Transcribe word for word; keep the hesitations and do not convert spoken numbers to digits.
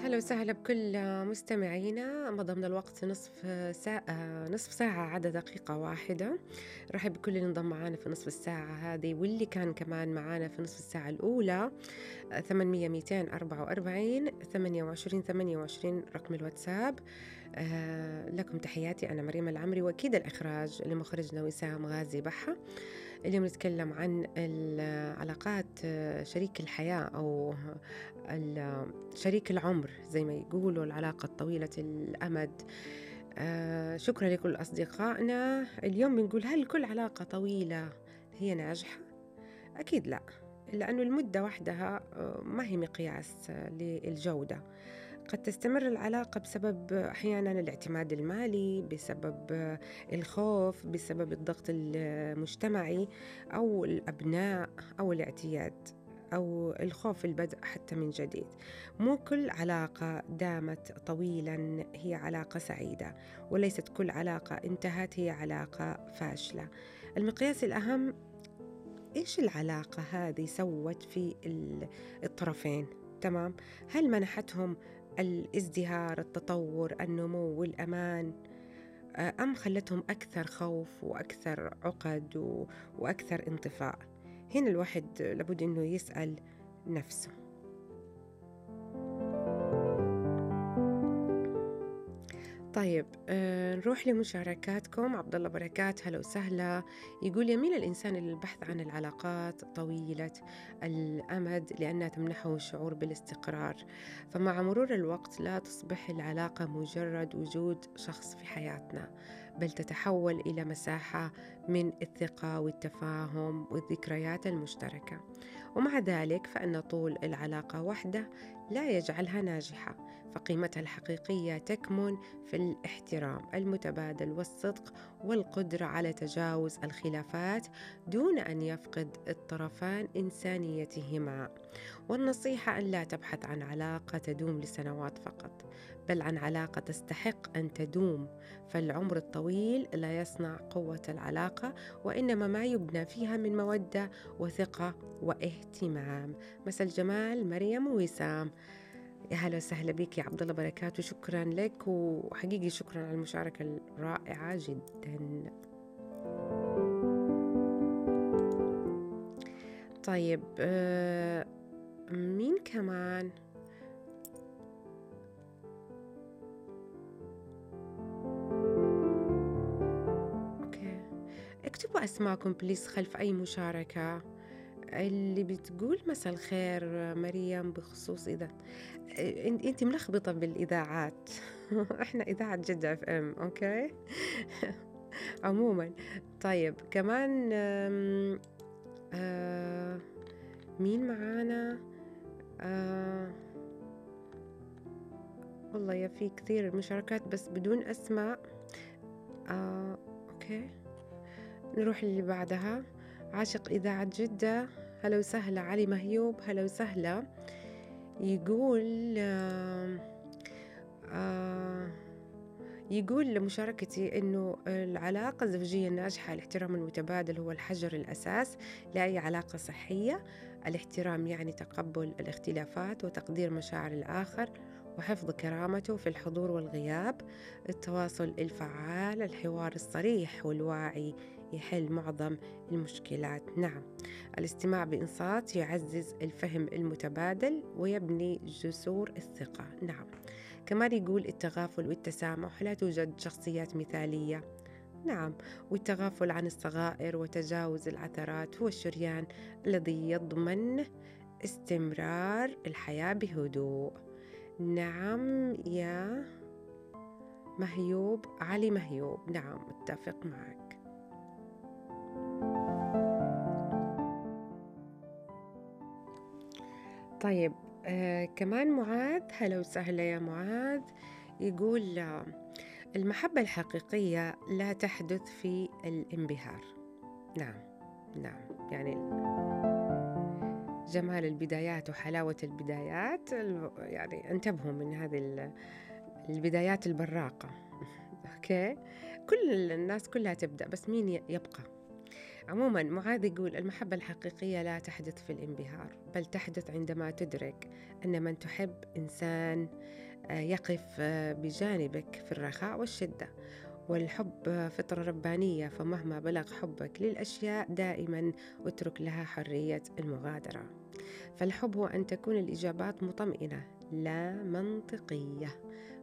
أهلا وسهلا بكل مستمعينا. مضى من الوقت نصف ساعة نصف ساعة عدا دقيقة واحدة. رحب بكل اللي انضم معانا في نصف الساعة هذه واللي كان كمان معانا في نصف الساعة الأولى. ثمانمية ميتين أربعة وأربعين ثمانية وعشرين ثمانية وعشرين رقم الواتساب. آه لكم تحياتي، أنا مريم العمري، وأكيد الإخراج لمخرجنا وسام غازي بحة. اليوم نتكلم عن العلاقات، شريك الحياة أو ال- شريك العمر زي ما يقولوا، العلاقة طويلة الأمد. آه شكرا لكل أصدقائنا. اليوم بنقول: هل كل علاقة طويلة هي ناجحة؟ أكيد لا، لأنه المدة وحدها آه، ما هي مقياس آه، للجودة. قد تستمر العلاقة بسبب أحيانا الاعتماد المالي، بسبب آه، الخوف، بسبب الضغط المجتمعي أو الأبناء أو الاعتياد أو الخوف البدء حتى من جديد. مو كل علاقة دامت طويلا هي علاقة سعيدة، وليست كل علاقة انتهت هي علاقة فاشلة. المقياس الأهم: إيش العلاقة هذه سوت في ال- الطرفين؟ تمام؟ هل منحتهم الازدهار، التطور، النمو والأمان، آه، أم خلتهم أكثر خوف وأكثر عقد و- وأكثر انطفاء؟ هنا الواحد لابد أنه يسأل نفسه. طيب، آه نروح لمشاركاتكم. عبد الله بركات، هلا وسهلا. يقول: يميل الإنسان إلى البحث عن العلاقات طويلة الأمد لأنها تمنحه الشعور بالاستقرار، فمع مرور الوقت لا تصبح العلاقة مجرد وجود شخص في حياتنا، بل تتحول إلى مساحة من الثقة والتفاهم والذكريات المشتركة. ومع ذلك فإن طول العلاقة وحده لا يجعلها ناجحة، فقيمتها الحقيقية تكمن في الاحترام المتبادل والصدق والقدرة على تجاوز الخلافات دون أن يفقد الطرفان إنسانيتهما. والنصيحة أن لا تبحث عن علاقة تدوم لسنوات فقط، بل عن علاقة تستحق أن تدوم، فالعمر الطويل لا يصنع قوة العلاقة، وإنما ما يبنى فيها من مودة وثقة واهتمام. مساء الجمال، مريم ووسام. يا هلا وسهلا بك يا عبد الله بركات، وشكرا لك، وحقيقي شكرا على المشاركة الرائعة جدا. طيب، آه مين كمان؟ اوكي، اكتبوا اسماءكم بليز خلف اي مشاركة. اللي بتقول: مساء الخير مريم، بخصوص إذا انت انت ملخبطة بالإذاعات. احنا إذاعة جدة اف ام. اوكي. عموما، طيب كمان، آم، آه مين معانا؟ آه والله يا في كثير مشاركات بس بدون أسماء. آه أوكي، نروح اللي بعدها. عاشق إذاعة جدة، هلا وسهلا. علي مهيوب، هلا وسهلا. يقول آه آه يقول لمشاركتي إنه العلاقة الزوجية الناجحة الاحترام المتبادل هو الحجر الأساس لأي علاقة صحية. الاحترام يعني تقبل الاختلافات وتقدير مشاعر الآخر وحفظ كرامته في الحضور والغياب. التواصل الفعال، الحوار الصريح والواعي يحل معظم المشكلات. نعم، الاستماع بإنصات يعزز الفهم المتبادل ويبني جسور الثقة. نعم، كمان يقول: التغافل والتسامح، لا توجد شخصيات مثالية. نعم، والتغافل عن الصغائر وتجاوز العثرات هو الشريان الذي يضمن استمرار الحياة بهدوء. نعم يا مهيوب، علي مهيوب، نعم متفق معك. طيب، آه كمان معاذ، هلا وسهلا يا معاذ. يقول: آه، المحبة الحقيقية لا تحدث في الانبهار. نعم، نعم، يعني جمال البدايات وحلاوة البدايات، ال- يعني انتبهوا من هذه ال- البدايات البراقة. أوكي، كل الناس كلها تبدأ، بس مين ي- يبقى؟ عمومًا معاذ يقول: "المحبة الحقيقية لا تحدث في الانبهار، بل تحدث عندما تدرك أن من تحب إنسان آآ يقف آه، بجانبك في الرخاء والشدة، والحب آه، فطرة ربانية، فمهما بلغ حبك للأشياء دائمًا اترك لها حرية المغادرة." فالحب هو أن تكون الإجابات مطمئنة لا منطقية،